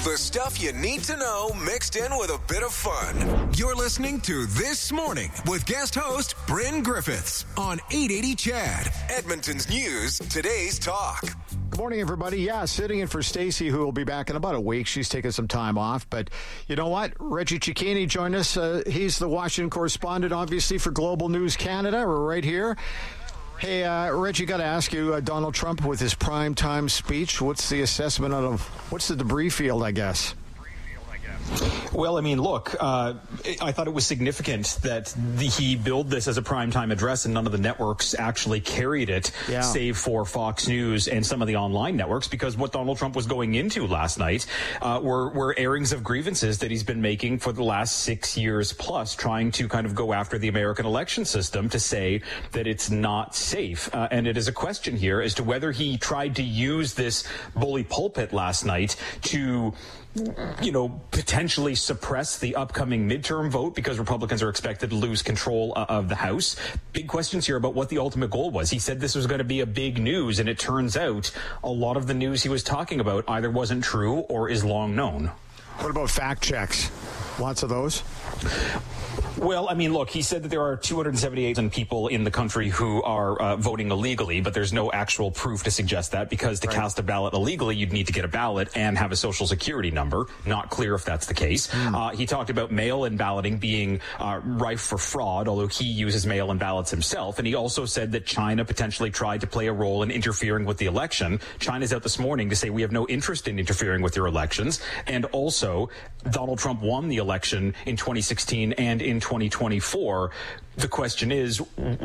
The stuff you need to know mixed in with a bit of fun. You're listening to This Morning with guest host Bryn Griffiths on 880 CHAD, Edmonton's News, today's talk. Good morning, everybody. Yeah, sitting in for Stacey, who will be back in about a week. She's taking some time off. But you know what? Reggie Cicchini joined us. He's the Washington correspondent, obviously, for Global News Canada. We're right here. Hey, Reggie, got to ask you, Donald Trump with his primetime speech, what's the assessment of, what's the debris field, I guess? Well, I mean, look, I thought it was significant that he billed this as a primetime address and none of the networks actually carried it, save for Fox News and some of the online networks, because what Donald Trump was going into last night were airings of grievances that he's been making for the last 6 years plus, trying to kind of go after the American election system to say that it's not safe. And it is a question here as to whether he tried to use this bully pulpit last night to potentially suppress the upcoming midterm vote because Republicans are expected to lose control of the House. Big questions here about what the ultimate goal was. He said this was going to be a big news, and it turns out a lot of the news he was talking about either wasn't true or is long known. What about fact checks? Lots of those? Well, I mean, look, he said that there are 278,000 people in the country who are voting illegally, but there's no actual proof to suggest that, because to cast a ballot illegally, you'd need to get a ballot and have a social security number. Not clear if that's the case. He talked about mail-in balloting being rife for fraud, although he uses mail-in ballots himself. And he also said that China potentially tried to play a role in interfering with the election. China's out this morning to say we have no interest in interfering with your elections. And also, Donald Trump won the election in 2016 and in 2024. The question is,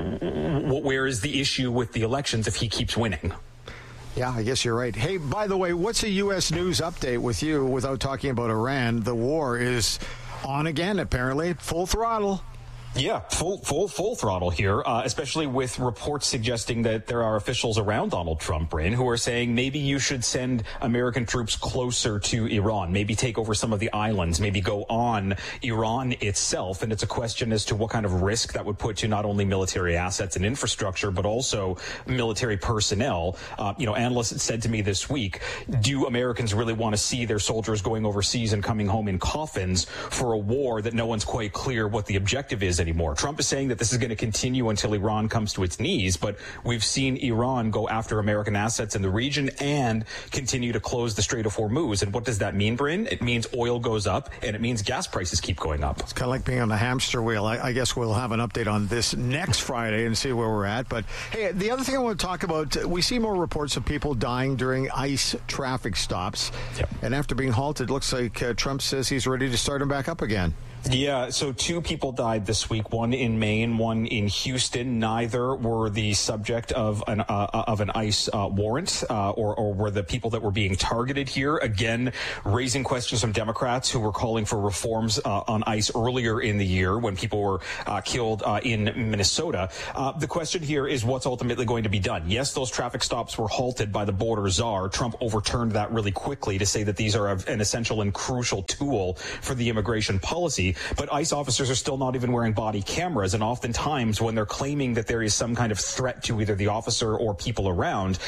where is the issue with the elections if he keeps winning? Yeah, I guess you're right. Hey, by the way, what's a U.S. news update with you without talking about Iran? The war is on again, apparently, full throttle. Yeah, full throttle here, especially with reports suggesting that there are officials around Donald Trump, Bryn, who are saying maybe you should send American troops closer to Iran, maybe take over some of the islands, maybe go on Iran itself. And it's a question as to what kind of risk that would put to not only military assets and infrastructure, but also military personnel. Analysts said to me this week, do Americans really want to see their soldiers going overseas and coming home in coffins for a war that no one's quite clear what the objective is anymore? Trump is saying that this is going to continue until Iran comes to its knees, but we've seen Iran go after American assets in the region and continue to close the Strait of Hormuz. And what does that mean, Bryn? It means oil goes up, and it means gas prices keep going up. It's kind of like being on the hamster wheel. I guess we'll have an update on this next Friday and see where we're at. But, hey, the other thing I want to talk about, we see more reports of people dying during ICE traffic stops. Yep. And after being halted, looks like Trump says he's ready to start them back up again. Yeah, so 2 people died this week, one in Maine, one in Houston. Neither were the subject of an ICE warrant or were the people that were being targeted here. Again, raising questions from Democrats who were calling for reforms on ICE earlier in the year when people were killed in Minnesota. The question here is what's ultimately going to be done. Yes, those traffic stops were halted by the border czar. Trump overturned that really quickly to say that these are an essential and crucial tool for the immigration policy. But ICE officers are still not even wearing body cameras, and oftentimes when they're claiming that there is some kind of threat to either the officer or people around,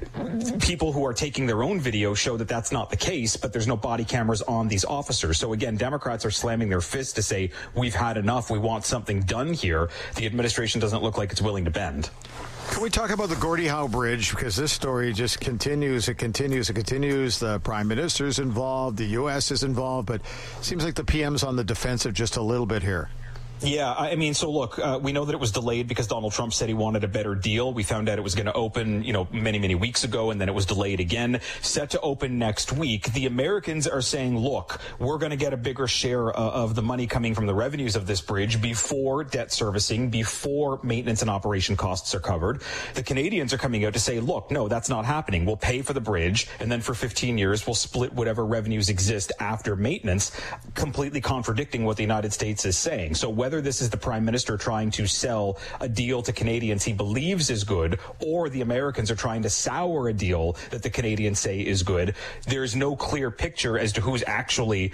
people who are taking their own video show that that's not the case, but there's no body cameras on these officers. So again, Democrats are slamming their fists to say, we've had enough, we want something done here. The administration doesn't look like it's willing to bend. Can we talk about the Gordie Howe Bridge? Because this story just continues. It continues. The Prime Minister's involved. The U.S. is involved. But it seems like the PM's on the defensive just a little bit here. Yeah, I mean, so look, we know that it was delayed because Donald Trump said he wanted a better deal. We found out it was going to open, many weeks ago, and then it was delayed again. Set to open next week. The Americans are saying, look, we're going to get a bigger share of the money coming from the revenues of this bridge before debt servicing, before maintenance and operation costs are covered. The Canadians are coming out to say, look, no, that's not happening. We'll pay for the bridge, and then for 15 years, we'll split whatever revenues exist after maintenance, completely contradicting what the United States is saying. So whether this is the Prime Minister trying to sell a deal to Canadians he believes is good, or the Americans are trying to sour a deal that the Canadians say is good, there's no clear picture as to who's actually,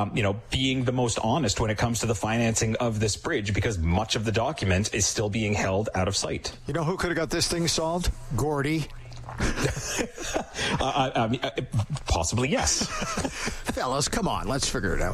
being the most honest when it comes to the financing of this bridge, because much of the document is still being held out of sight. You know who could have got this thing solved? Gordie. Possibly, yes. Fellas, come on, let's figure it out.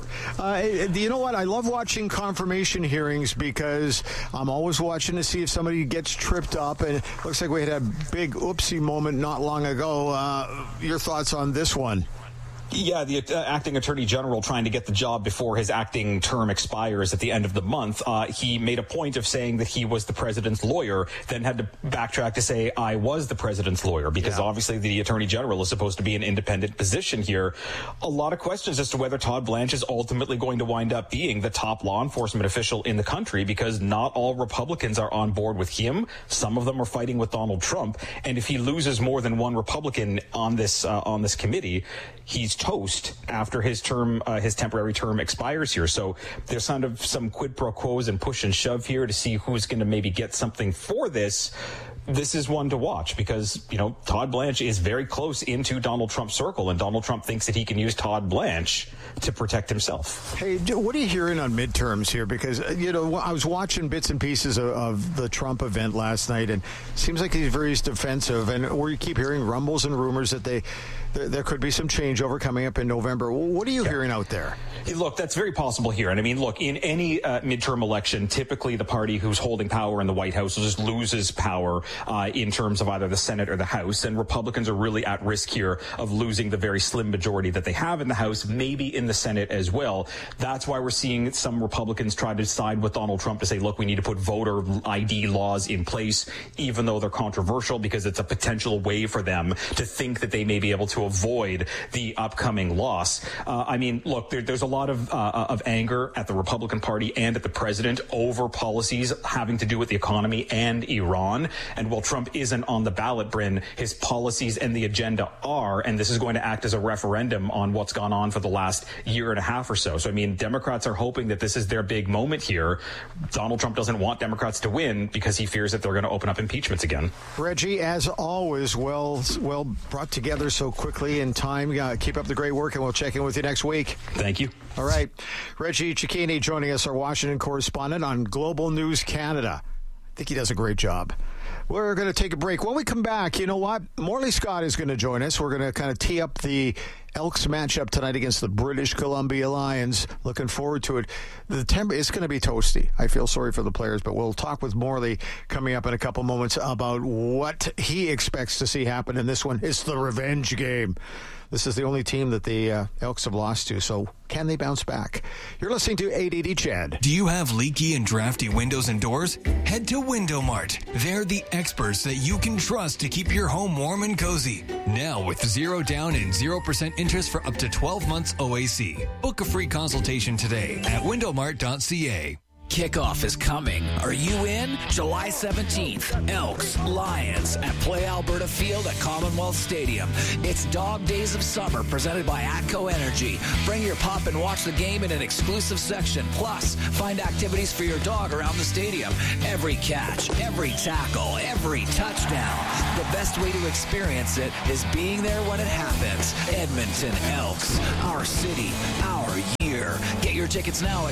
You know what? I love watching confirmation hearings because I'm always watching to see if somebody gets tripped up, and it looks like we had a big oopsie moment not long ago. Your thoughts on this one? Yeah, the acting attorney general trying to get the job before his acting term expires at the end of the month. He made a point of saying that he was the president's lawyer, then had to backtrack to say, I was the president's lawyer, because obviously the attorney general is supposed to be an independent position here. A lot of questions as to whether Todd Blanche is ultimately going to wind up being the top law enforcement official in the country, because not all Republicans are on board with him. Some of them are fighting with Donald Trump. And if he loses more than one Republican on this committee, he's toast after his temporary term expires here. So there's kind of some quid pro quos and push and shove here to see who's going to maybe get something for this. This is one to watch because, Todd Blanche is very close into Donald Trump's circle, and Donald Trump thinks that he can use Todd Blanche to protect himself. Hey, what are you hearing on midterms here? Because, I was watching bits and pieces of the Trump event last night, and it seems like he's very defensive, and we keep hearing rumbles and rumors that there could be some changeover coming up in November. What are you hearing out there? Hey, look, that's very possible here. And in any midterm election, typically the party who's holding power in the White House just loses power in terms of either the Senate or the House. And Republicans are really at risk here of losing the very slim majority that they have in the House, maybe in the Senate as well. That's why we're seeing some Republicans try to side with Donald Trump to say, look, we need to put voter ID laws in place, even though they're controversial, because it's a potential way for them to think that they may be able to avoid the upcoming loss. Look, there's a lot of anger at the Republican Party and at the president over policies having to do with the economy and Iran. And while Trump isn't on the ballot, Bryn, his policies and the agenda are, and this is going to act as a referendum on what's gone on for the last year and a half or so. So, Democrats are hoping that this is their big moment here. Donald Trump doesn't want Democrats to win because he fears that they're going to open up impeachments again. Reggie, as always, well brought together so quickly in time. Keep up the great work, and we'll check in with you next week. Thank you. All right. Reggie Cicchini joining us, our Washington correspondent on Global News Canada. I think he does a great job. We're going to take a break. When we come back, you know what? Morley Scott is going to join us. We're going to kind of tee up the Elks matchup tonight against the British Columbia Lions. Looking forward to it. It's going to be toasty. I feel sorry for the players, but we'll talk with Morley coming up in a couple moments about what he expects to see happen in this one. It's the revenge game. This is the only team that the Elks have lost to, so can they bounce back? You're listening to 880 CHED. Do you have leaky and drafty windows and doors? Head to Window Mart. They're the experts that you can trust to keep your home warm and cozy. Now with 0 down and 0% interest for up to 12 months OAC. Book a free consultation today at windowmart.ca. Kickoff is coming. Are you in? July 17th, Elks, Lions at Play Alberta Field at Commonwealth Stadium. It's Dog Days of Summer presented by ATCO Energy. Bring your pup and watch the game in an exclusive section. Plus, find activities for your dog around the stadium. Every catch, every tackle, every touchdown. The best way to experience it is being there when it happens. Edmonton Elks, our city, our year. Get your tickets now at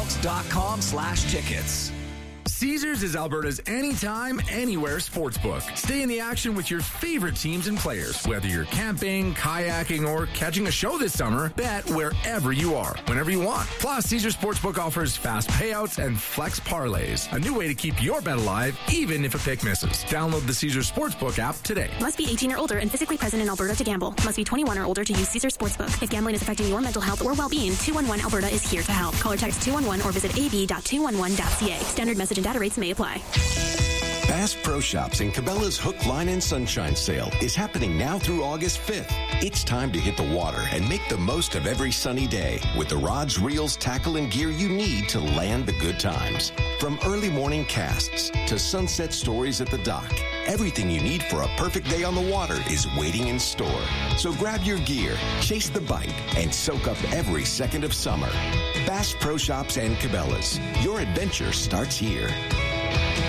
goelks.com/tickets. Caesars is Alberta's anytime, anywhere sportsbook. Stay in the action with your favorite teams and players. Whether you're camping, kayaking, or catching a show this summer, bet wherever you are, whenever you want. Plus, Caesars Sportsbook offers fast payouts and flex parlays. A new way to keep your bet alive, even if a pick misses. Download the Caesars Sportsbook app today. Must be 18 or older and physically present in Alberta to gamble. Must be 21 or older to use Caesars Sportsbook. If gambling is affecting your mental health or well-being, 211 Alberta is here to help. Call or text 211 or visit ab.211.ca. Standard message and data rates may apply. Bass Pro Shops and Cabela's Hook, Line, and Sunshine Sale is happening now through August 5th. It's time to hit the water and make the most of every sunny day with the rods, reels, tackle, and gear you need to land the good times. From early morning casts to sunset stories at the dock, everything you need for a perfect day on the water is waiting in store. So grab your gear, chase the bite, and soak up every second of summer. Bass Pro Shops and Cabela's. Your adventure starts here.